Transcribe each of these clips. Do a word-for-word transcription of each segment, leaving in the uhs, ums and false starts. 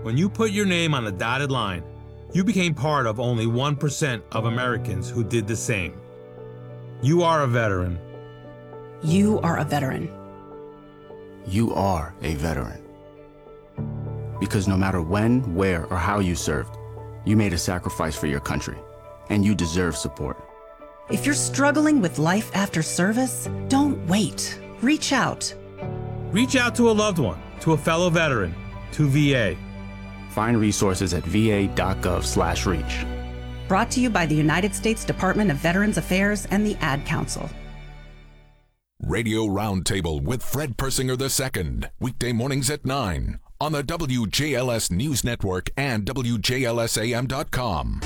When you put your name on the dotted line, you became part of only one percent of Americans who did the same. You are a veteran. You are a veteran. You are a veteran. Because no matter when, where, or how you served, you made a sacrifice for your country, and you deserve support. If you're struggling with life after service, don't wait. Reach out. Reach out to a loved one, to a fellow veteran, to V A. Find resources at va.gov slash reach. Brought to you by the United States Department of Veterans Affairs and the Ad Council. Radio Roundtable with Fred Persinger the Second, weekday mornings at nine on the W J L S News Network and W J L S A M dot com.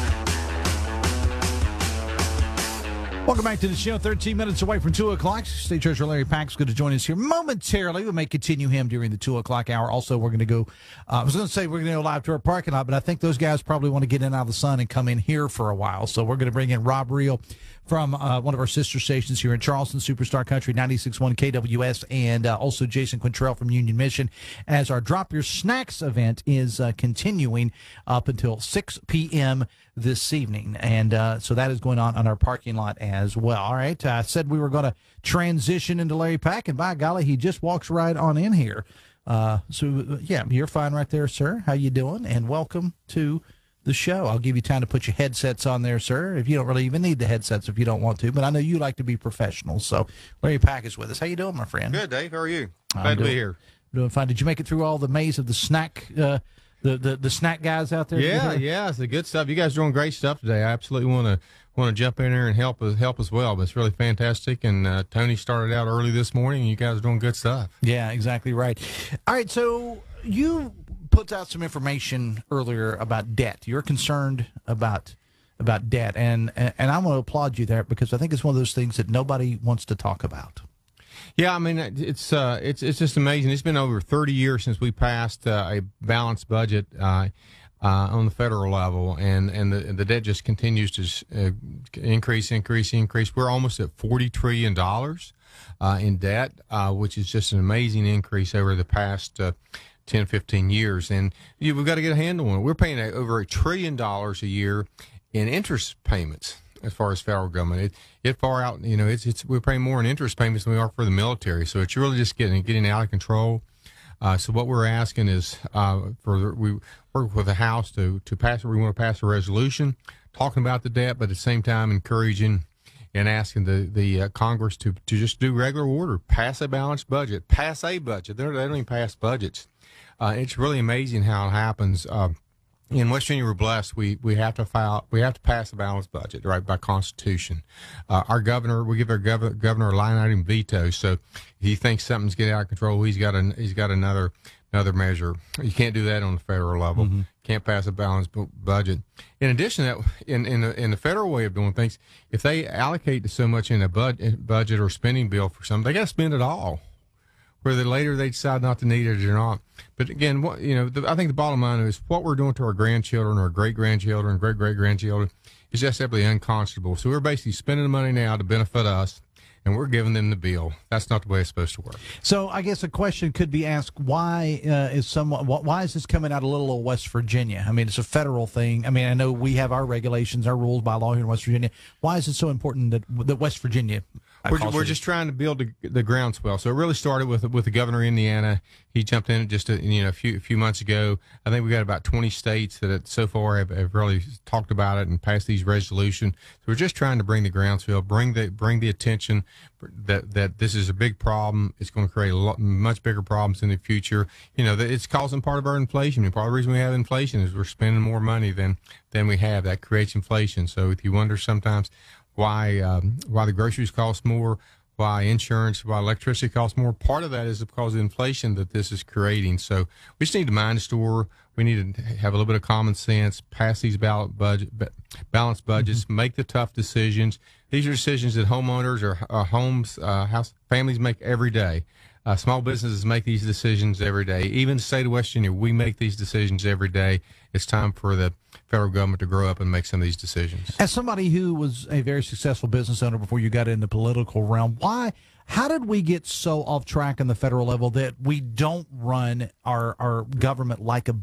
Welcome back to the show. thirteen minutes away from two o'clock. State Treasurer Larry Pack is going to join us here momentarily. We may continue him during the two o'clock hour. Also, we're going to go, uh, I was going to say we're going to go live to our parking lot, but I think those guys probably want to get in out of the sun and come in here for a while. So we're going to bring in Rob Reel from uh, one of our sister stations here in Charleston, Superstar Country, ninety-six point one K W S, and uh, also Jason Quintrell from Union Mission, as our Drop Your Snacks event is uh, continuing up until six p.m. this evening. And uh, so that is going on on our parking lot as well. All right. I said we were going to transition into Larry Pack, and by golly, he just walks right on in here. Uh, so, yeah, you're fine right there, sir. How you doing? And welcome to the show. I'll give you time to put your headsets on there, sir, if you don't really even need the headsets if you don't want to. But I know you like to be professional. So Larry Pack is with us. How you doing, my friend? Good, Dave. How are you? I'm Glad doing, to be here. Doing fine. Did you make it through all the maze of the snack uh The, the the snack guys out there? Yeah, yeah, it's the good stuff. You guys are doing great stuff today. I absolutely want to want to jump in there and help us help as well. But it's really fantastic. And uh, Tony started out early this morning. And you guys are doing good stuff. Yeah, exactly right. All right, so you put out some information earlier about debt. You're concerned about about debt, and and I want to applaud you there because I think it's one of those things that nobody wants to talk about. Yeah, I mean it's uh, it's it's just amazing. It's been over thirty years since we passed uh, a balanced budget uh, uh, on the federal level, and and the the debt just continues to uh, increase, increase, increase. We're almost at forty trillion dollars uh, in debt, uh, which is just an amazing increase over the past uh, ten, fifteen years. And you know, we've got to get a handle on it. We're paying over a trillion dollars a year in interest payments. As far as federal government, it it far out. You know, it's it's we're paying more in interest payments than we are for the military. So it's really just getting getting out of control. Uh, so what we're asking is uh, for we work with the House to to pass. We want to pass a resolution talking about the debt, but at the same time encouraging and asking the the uh, Congress to to just do regular order, pass a balanced budget, pass a budget. They're, they don't even pass budgets. Uh, it's really amazing how it happens. Uh, In West Virginia, we're blessed. We we have to file. We have to pass a balanced budget, right, by Constitution. Uh, our governor, we give our gov- governor a line item veto. So if he thinks something's getting out of control, he's got a he's got another another measure. You can't do that on the federal level. Mm-hmm. Can't pass a balanced bu- budget. In addition to that, in in the, in the federal way of doing things, if they allocate so much in a bud- budget or spending bill for something, they got to spend it all. Whether later they decide not to need it or not. But again, what you know, the, I think the bottom line is what we're doing to our grandchildren, our great grandchildren, great great grandchildren is just simply unconscionable. So we're basically spending the money now to benefit us, and we're giving them the bill. That's not the way it's supposed to work. So I guess a question could be asked: Why uh, is someone? Why is this coming out of little old West Virginia? I mean, it's a federal thing. I mean, I know we have our regulations, our rules by law here in West Virginia. Why is it so important that that West Virginia? We're, we're just trying to build the, the groundswell. So it really started with with the governor of Indiana. He jumped in just a, you know a few a few months ago. I think we got about twenty states that have, so far have, have really talked about it and passed these resolutions. So we're just trying to bring the groundswell, bring the bring the attention that that this is a big problem. It's going to create a lot much bigger problems in the future. You know, that it's causing part of our inflation. And part of the reason we have inflation is we're spending more money than than we have. That creates inflation. So if you wonder sometimes why um, why the groceries cost more, why insurance, why electricity costs more, part of that is because of inflation that this is creating. So we just need to mind the store. We need to have a little bit of common sense, pass these balanced budget, balanced budgets, mm-hmm. make the tough decisions. These are decisions that homeowners or uh, homes, uh, house families make every day. Uh, small businesses make these decisions every day. Even the state of West Virginia, we make these decisions every day. It's time for the federal government to grow up and make some of these decisions. As somebody who was a very successful business owner before you got in the political realm, why, how did we get so off track on the federal level that we don't run our, our government like a